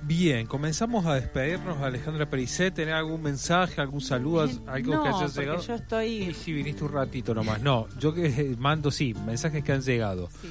Bien, comenzamos a despedirnos. Alejandra Pericet, ¿tenés algún mensaje, algún saludo, algo no, que haya llegado? Yo estoy... Y si viniste un ratito nomás. No, yo que mando, mensajes que han llegado. Sí,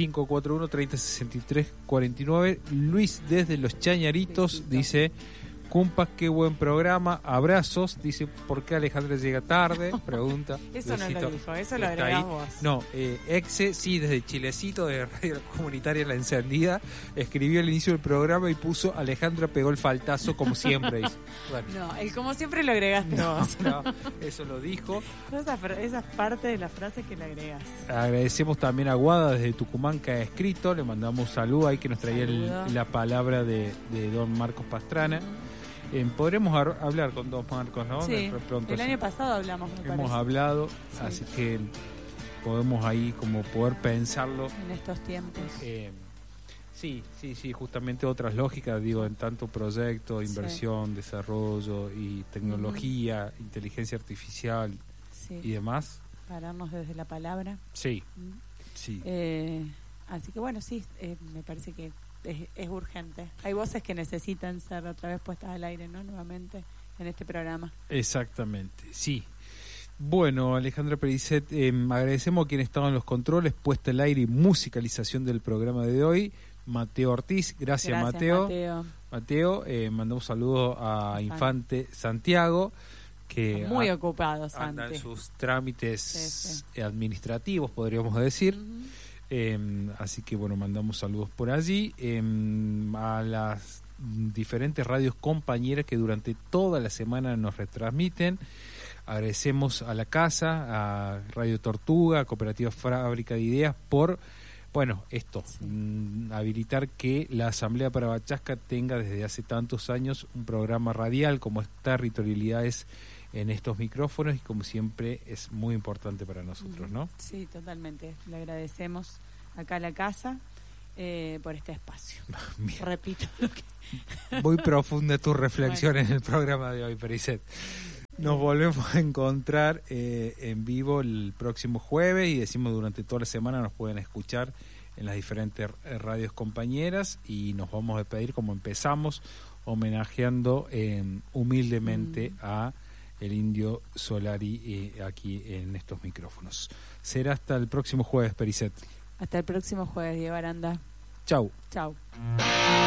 3541-3063-49. Luis desde Los Chañaritos Besito. dice: Cumpas, qué buen programa, abrazos. Dice: ¿por qué Alejandra llega tarde? Pregunta. Eso no lo dijo, eso lo Está agregás ahí. vos. No, Exe, sí, desde Chilecito, de Radio Comunitaria La Encendida, escribió al inicio del programa y puso: Alejandra pegó el faltazo como siempre, dice. Bueno, No, el como siempre lo agregaste vos. no, eso lo dijo. Esa parte de la frase que le agregas. Agradecemos también a Guada desde Tucumán que ha escrito, le mandamos un saludo ahí que nos traía la palabra de don Marcos Pastrana. Podremos hablar con don Marcos, ¿no? Sí, Pronto, el año pasado hablamos, me hemos parece. hablado, Sí. así que podemos ahí como poder pensarlo. En estos tiempos. Sí, justamente otras lógicas, digo, en tanto proyecto, inversión, desarrollo y tecnología, inteligencia artificial Sí. y demás. Pararnos desde la palabra. Sí, sí. Así que bueno, sí, me parece que es urgente. Hay voces que necesitan ser otra vez puestas al aire, ¿no? Nuevamente en este programa. Exactamente, sí. Bueno, Alejandra Pericet, agradecemos a quienes estaban en los controles, puesta al aire y musicalización del programa de hoy. Mateo Ortiz, gracias Mateo. Mateo, mandamos saludos a Infante Santiago, que muy ocupado, anda Santi. en sus trámites administrativos, podríamos decir. Así que bueno, mandamos saludos por allí. A las diferentes radios compañeras que durante toda la semana nos retransmiten. Agradecemos a la casa, a Radio Tortuga, a Cooperativa Fábrica de Ideas por, habilitar que la Asamblea para Bachasca tenga desde hace tantos años un programa radial como es Territorialidades en estos micrófonos, y como siempre es muy importante para nosotros, ¿no? Sí, totalmente. Le agradecemos acá a la casa por este espacio. Bien. Repito lo que... Muy profunda tu reflexión en el programa de hoy, Pericet. Nos volvemos a encontrar en vivo el próximo jueves, y decimos durante toda la semana nos pueden escuchar en las diferentes radios compañeras, y nos vamos a despedir como empezamos, homenajeando humildemente a el Indio Solari aquí en estos micrófonos. Será hasta el próximo jueves, Pericet. Hasta el próximo jueves, Diego Aranda. Chau. Chau.